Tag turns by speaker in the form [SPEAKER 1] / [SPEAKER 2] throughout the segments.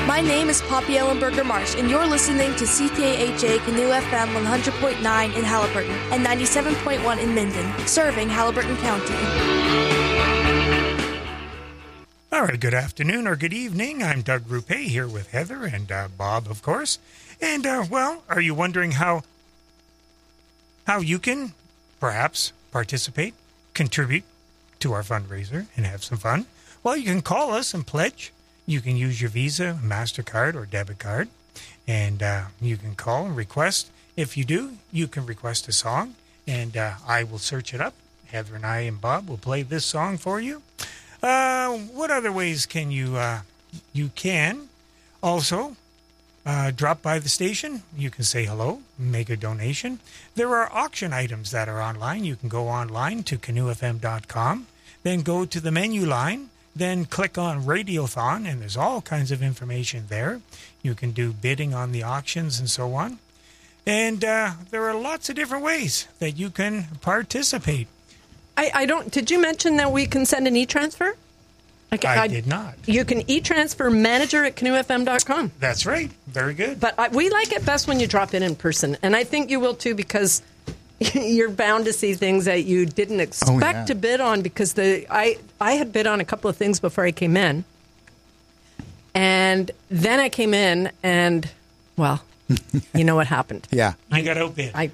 [SPEAKER 1] My name is Poppy Ellenberger Marsh, and you're listening to CKHA Canoe FM 100.9 in Haliburton and 97.1 in Minden, serving Haliburton County.
[SPEAKER 2] All right, good afternoon or good evening. I'm Doug Ruppe here with Heather and Bob, of course. And, well, are you wondering how you can perhaps participate, contribute to our fundraiser and have some fun? Well, you can call us and pledge. You can use your Visa, MasterCard, or debit card. And you can call and request. If you do, you can request a song, and I will search it up. Heather and I and Bob will play this song for you. What other ways can you can also drop by the station. You can say hello, make a donation. There are auction items that are online. You can go online to canoefm.com, then go to the menu line, then click on Radiothon, and there's all kinds of information there. You can do bidding on the auctions and so on. And there are lots of different ways that you can participate.
[SPEAKER 3] I don't. Did you mention that we can send an e-transfer?
[SPEAKER 2] I did not.
[SPEAKER 3] You can e-transfer manager at canoefm.com.
[SPEAKER 2] That's right. Very good.
[SPEAKER 3] But we like it best when you drop in person. And I think you will too, because you're bound to see things that you didn't expect to bid on. Because I had bid on a couple of things before I came in. And then I came in and, well, you know what happened.
[SPEAKER 4] Yeah.
[SPEAKER 2] I got outbid.
[SPEAKER 3] I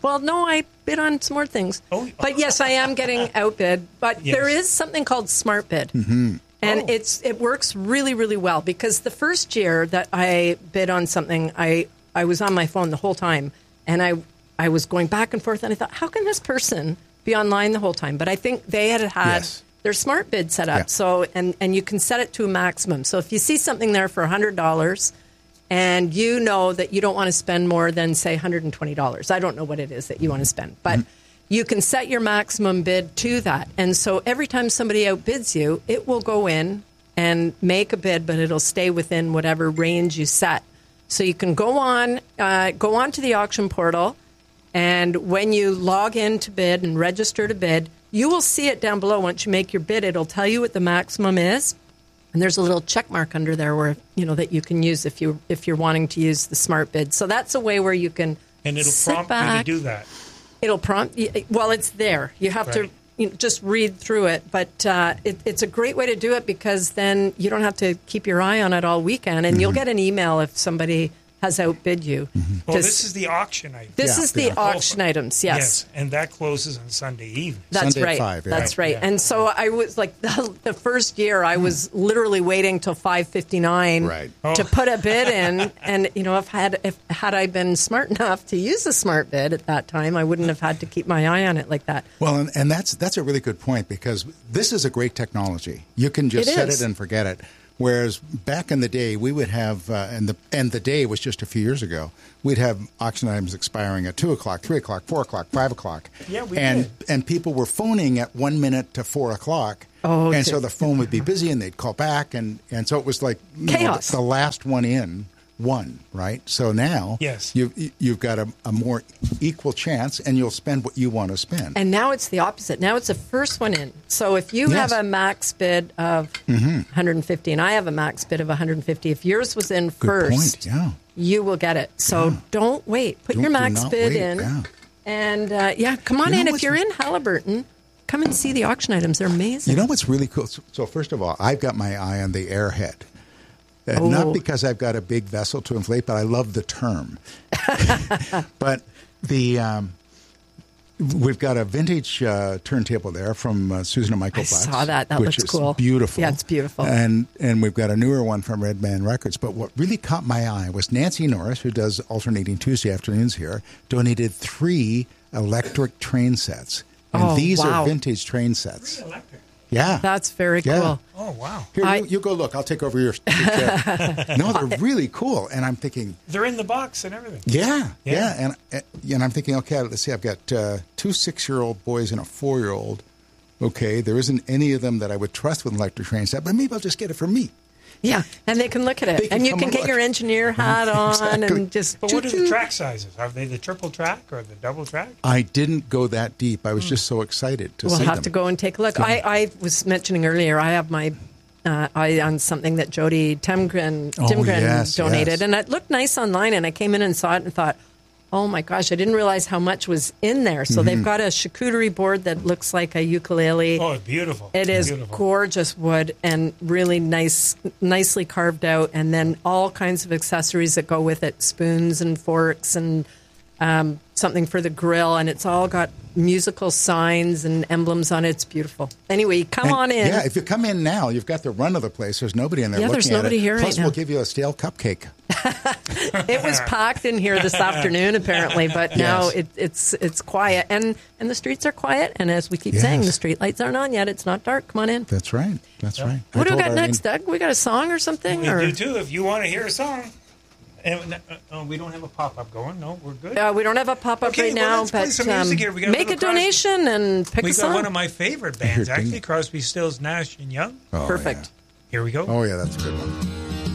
[SPEAKER 3] bid on some more things. But yes, I am getting outbid. But there is something called Smart Bid.
[SPEAKER 4] Mm-hmm.
[SPEAKER 3] And it works really, really well, because the first year that I bid on something, I was on my phone the whole time, and I was going back and forth, and I thought, how can this person be online the whole time? But I think they had their Smart Bid set up,
[SPEAKER 4] Yeah.
[SPEAKER 3] so and you can set it to a maximum. So if you see something there for $100, and you know that you don't want to spend more than, say, $120. I don't know what it is that you want to spend, but you can set your maximum bid to that. And so every time somebody outbids you, it will go in and make a bid, but it'll stay within whatever range you set. So you can go on to the auction portal, and when you log in to bid and register to bid, you will see it down below. Once you make your bid, it'll tell you what the maximum is. And there's a little check mark under there where, that you can use if you're wanting to use the Smart Bid. So that's a way where you can
[SPEAKER 2] And it'll
[SPEAKER 3] sit
[SPEAKER 2] prompt
[SPEAKER 3] back.
[SPEAKER 2] you to do that.
[SPEAKER 3] It'll prompt you. Well, it's there. You have to just read through it. But it's a great way to do it, because then you don't have to keep your eye on it all weekend. And you'll get an email if somebody has outbid you.
[SPEAKER 2] Well, this is the auction item.
[SPEAKER 3] This is the auction items, yes.
[SPEAKER 2] And that closes on Sunday evening.
[SPEAKER 3] That's
[SPEAKER 4] Sunday
[SPEAKER 3] right.
[SPEAKER 4] at 5, yeah.
[SPEAKER 3] That's right.
[SPEAKER 2] Yeah.
[SPEAKER 3] And so I was like, the first year, I was literally waiting till 5:59
[SPEAKER 4] Right.
[SPEAKER 3] to put a bid in. And if had I been smart enough to use a Smart Bid at that time, I wouldn't have had to keep my eye on it like that.
[SPEAKER 4] Well, and that's a really good point, because this is a great technology. You can just set it and forget it. Whereas back in the day, we would have, and the day was just a few years ago, we'd have auction items expiring at 2 o'clock, 3 o'clock, 4 o'clock, 5 o'clock.
[SPEAKER 2] Yeah, we did.
[SPEAKER 4] And people were phoning at 1 minute to 4 o'clock.
[SPEAKER 3] Oh,
[SPEAKER 4] and so the phone would be busy, and they'd call back. And so it was like
[SPEAKER 3] chaos.
[SPEAKER 4] The last one in won, right? So now you've got a more equal chance, and you'll spend what you want to spend.
[SPEAKER 3] And now it's the opposite. Now it's the first one in. So if you have a max bid of 150, and I have a max bid of 150, if yours was in first, you will get it. So don't wait. Put your max bid in. Yeah. And come on in. If you're in Haliburton, come and see the auction items. They're amazing.
[SPEAKER 4] You know what's really cool? So first of all, I've got my eye on the Airhead. Not because I've got a big vessel to inflate, but I love the term. But we've got a vintage turntable there from Susan and Michael Butts.
[SPEAKER 3] I saw that. That looks cool.
[SPEAKER 4] Beautiful.
[SPEAKER 3] Yeah, it's beautiful.
[SPEAKER 4] And we've got a newer one from Red Man Records. But what really caught my eye was Nancy Norris, who does alternating Tuesday afternoons here, donated 3 electric train sets. And these are vintage train sets.
[SPEAKER 2] 3 electric.
[SPEAKER 4] Yeah.
[SPEAKER 3] That's very cool.
[SPEAKER 2] Oh, wow.
[SPEAKER 4] Here, you go look. I'll take over your chair. No, they're really cool. And I'm thinking...
[SPEAKER 2] They're in the box and everything.
[SPEAKER 4] Yeah. And I'm thinking, okay, let's see. I've got 2 6-year-old boys and a 4-year-old. Okay, there isn't any of them that I would trust with an electric train set, but maybe I'll just get it for me.
[SPEAKER 3] Yeah, and they can look at it. And you can get your engineer hat on and just...
[SPEAKER 2] But what are the track sizes? Are they the triple track or the double track?
[SPEAKER 4] I didn't go that deep. I was just so excited to see them.
[SPEAKER 3] We'll have to go and take a look. I was mentioning earlier, I have my on something that Jody Timgren donated.
[SPEAKER 4] Yes.
[SPEAKER 3] And it looked nice online, and I came in and saw it and thought, oh my gosh, I didn't realize how much was in there. So they've got a charcuterie board that looks like a ukulele.
[SPEAKER 2] Oh, it's beautiful.
[SPEAKER 3] It is
[SPEAKER 2] beautiful.
[SPEAKER 3] Gorgeous wood and really nicely carved out, and then all kinds of accessories that go with it, spoons and forks and something for the grill, and it's all got musical signs and emblems on it. It's beautiful. Anyway, come on in.
[SPEAKER 4] Yeah, if you come in now, you've got the run of the place. There's nobody in there looking at it.
[SPEAKER 3] Yeah, there's nobody here
[SPEAKER 4] Plus,
[SPEAKER 3] right
[SPEAKER 4] we'll
[SPEAKER 3] now.
[SPEAKER 4] give you a stale cupcake.
[SPEAKER 3] It was packed in here this afternoon, apparently, but now it's quiet, and the streets are quiet. And as we keep saying, the street lights aren't on yet. It's not dark. Come on in.
[SPEAKER 4] That's right. That's right.
[SPEAKER 3] What do we got next, Doug? We got a song or something?
[SPEAKER 2] We do too. If you want to hear a song, and we don't have a pop-up going. No, we're good.
[SPEAKER 3] We don't have a pop-up right now,
[SPEAKER 2] let's play
[SPEAKER 3] but
[SPEAKER 2] some music here. We got
[SPEAKER 3] make a donation and pick a
[SPEAKER 2] We
[SPEAKER 3] song.
[SPEAKER 2] got one of my favorite bands, actually, Crosby, Stills, Nash and Young.
[SPEAKER 4] Oh,
[SPEAKER 3] Perfect.
[SPEAKER 2] Here we go.
[SPEAKER 4] Yeah. Oh, yeah, that's a good one.